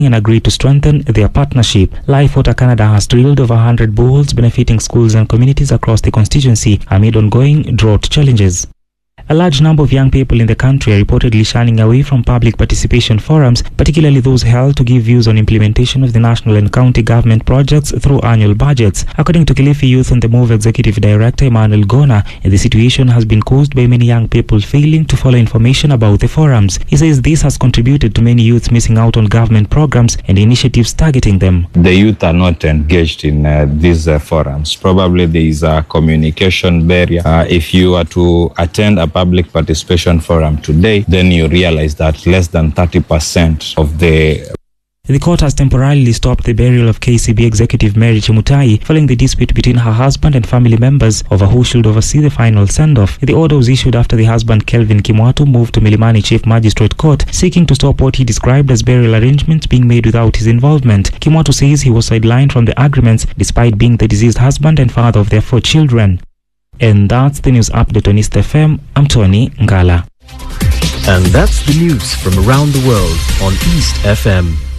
and agreed to strengthen their partnership. Life Water Canada has drilled over 100 boreholes benefiting schools and communities across the constituency amid ongoing drought challenges. A large number of young people in the country are reportedly shying away from public participation forums, particularly those held to give views on implementation of the national and county government projects through annual budgets. According to Kilifi Youth on the Move Executive Director Emmanuel Gona, the situation has been caused by many young people failing to follow information about the forums. He says this has contributed to many youths missing out on government programs and initiatives targeting them. The youth are not engaged in these forums. Probably there is a communication barrier. If you are to attend a public participation forum today, then you realize that less than 30% of the court has temporarily stopped the burial of KCB executive Mary Chemutai following the dispute between her husband and family members over who should oversee the final send-off. The order was issued after the husband Kelvin Kimwatu moved to Milimani Chief Magistrate Court seeking to stop what he described as burial arrangements being made without his involvement. Kimwatu says he was sidelined from the agreements despite being the deceased husband and father of their 4 children. And that's the news update on East FM. I'm Tony Ngala. And that's the news from around the world on East FM.